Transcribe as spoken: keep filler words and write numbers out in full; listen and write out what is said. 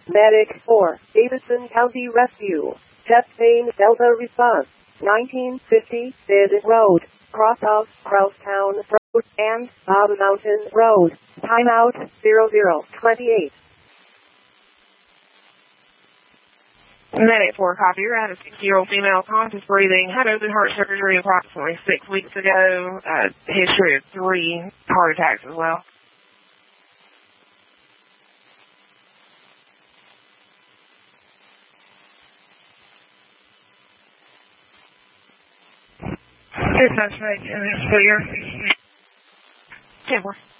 Medic four, Davidson County Rescue. Chest pain, Delta response. nineteen fifty, Bid Road, cross of Crosstown Road, and Bob Mountain Road. Timeout, zero zero twenty-eight. Medic four, copy. You're at a sixty-year-old female, conscious breathing, had open heart surgery approximately six weeks ago. Uh, history of three heart attacks as well. Yes, that's right. And it's clear. ten four.